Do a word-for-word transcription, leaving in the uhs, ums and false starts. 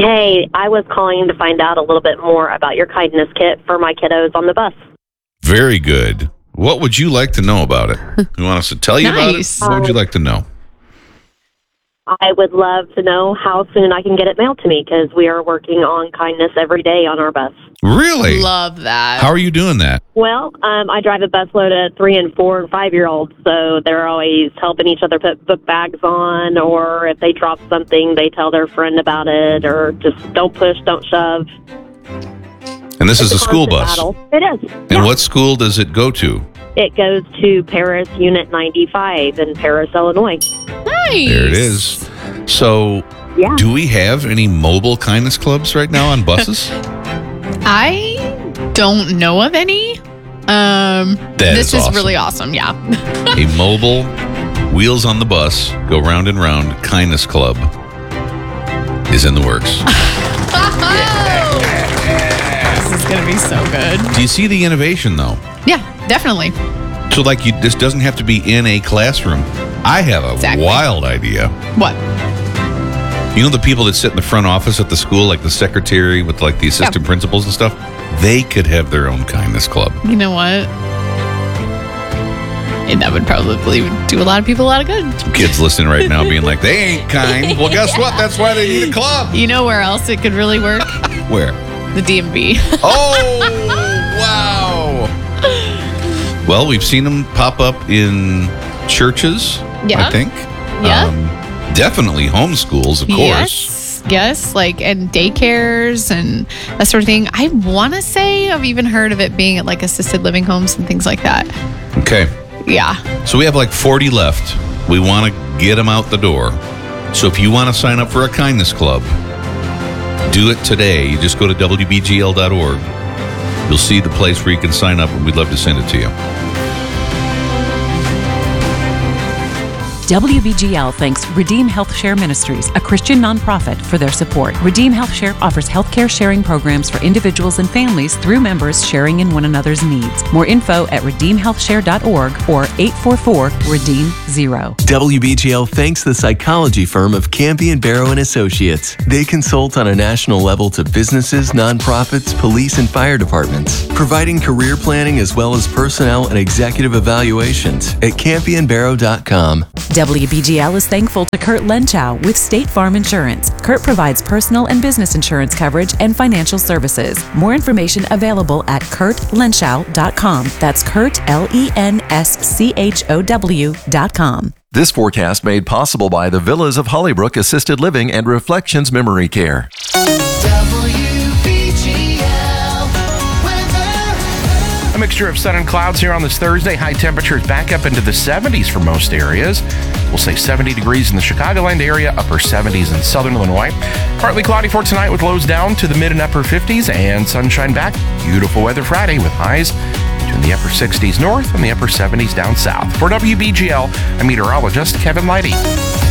Hey, I was calling to find out a little bit more about your kindness kit for my kiddos on the bus. Very good. What would you like to know about it? You want us to tell you Nice. about it? What would you like to know? I would love to know how soon I can get it mailed to me because we are working on kindness every day on our bus. Really? Love that. How are you doing that? Well, um, I drive a busload of three and four and five year olds, so they're always helping each other put book bags on, or if they drop something, they tell their friend about it, or just don't push, don't shove. And this It's is a school constant bus. battle. It is. And Yeah. what school does it go to? It goes to Paris Unit ninety-five in Paris, Illinois. Nice. There it is. So, Yeah. do we have any mobile kindness clubs right now on buses? I don't know of any. Um, That this is is, awesome. really awesome. Yeah. A mobile wheels on the bus, go round and round kindness club is in the works. This is gonna be so good. Do you see the innovation though? Yeah, definitely. So like you, this doesn't have to be in a classroom. I have a Exactly. wild idea. What? You know the people that sit in the front office at the school, like the secretary with like the assistant principals and stuff? They could have their own kindness club. You know what? And that would probably do a lot of people a lot of good. Kids listening right now being like, they ain't kind. Well, guess what? That's why they need a club. You know where else it could really work? Where? The D M V. Oh, wow. Well, we've seen them pop up in churches, Yeah. I think. Yeah. Um, definitely homeschools, of course. Yes, yes, like and daycares and that sort of thing. I want to say I've even heard of it being at like assisted living homes and things like that. Okay. Yeah. So we have like forty left. We want to get them out the door. So if you want to sign up for a kindness club, do it today. You just go to W B G L dot org. You'll see the place where you can sign up, and we'd love to send it to you. W B G L thanks Redeem Health Share Ministries, a Christian nonprofit, for their support. Redeem Health Share offers healthcare sharing programs for individuals and families through members sharing in one another's needs. More info at redeem health share dot org or eight four four, redeem zero. W B G L thanks the psychology firm of Campion Barrow and Associates. They consult on a national level to businesses, nonprofits, police, and fire departments, providing career planning as well as personnel and executive evaluations at campion barrow dot com. W B G L is thankful to Kurt Lenschow with State Farm Insurance. Kurt provides personal and business insurance coverage and financial services. More information available at kurt lenschow dot com. That's Kurt, L E N S C H O W dot com. This forecast made possible by the Villas of Hollybrook Assisted Living and Reflections Memory Care. A mixture of sun and clouds here on this Thursday. High temperatures back up into the seventies for most areas. We'll say seventy degrees in the Chicagoland area, upper seventies in southern Illinois. Partly cloudy for tonight with lows down to the mid and upper fifties and sunshine back. Beautiful weather Friday with highs between the upper sixties north and the upper seventies down south. For W B G L, I'm meteorologist Kevin Leidy.